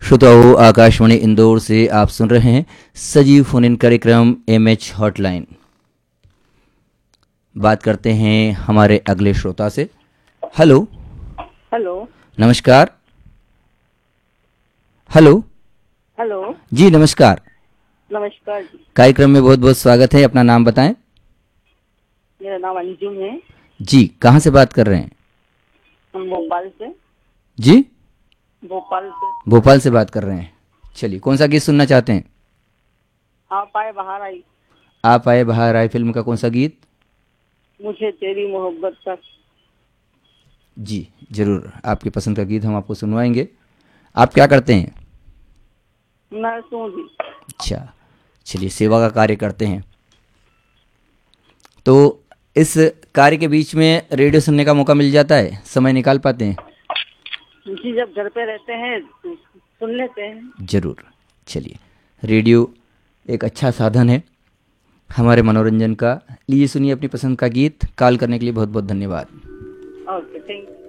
श्रोताओं, आकाशवाणी इंदौर से आप सुन रहे हैं सजीव फोन इन कार्यक्रम एमएच हॉटलाइन। बात करते हैं हमारे अगले श्रोता से। हेलो। हेलो। नमस्कार। हेलो। हेलो। जी नमस्कार। नमस्कार जी। कार्यक्रम में बहुत बहुत स्वागत है। अपना नाम बताएं। मेरा नाम अंजुम है। जी, कहाँ से बात कर रहे हैं? हम भोपाल से। जी, भोपाल से। भोपाल से बात कर रहे हैं। चलिए, कौन सा गीत सुनना चाहते हैं? आप आए बाहर आई। आप आए बाहर आए फिल्म का कौन सा गीत? मुझे तेरी मोहब्बत का। जी जरूर, आपकी पसंद का गीत हम आपको सुनवाएंगे। आप क्या करते हैं? नर्स हूँ जी। अच्छा, चलिए, सेवा का कार्य करते हैं। तो इस कार्य के बीच में रेडियो सुनने का मौका मिल जाता है, समय निकाल पाते हैं? जी, जब घर पे रहते हैं तो सुन लेते हैं। जरूर। चलिए, रेडियो एक अच्छा साधन है हमारे मनोरंजन का। लीजिए सुनिए अपनी पसंद का गीत। कॉल करने के लिए बहुत बहुत धन्यवाद। Okay, thank you.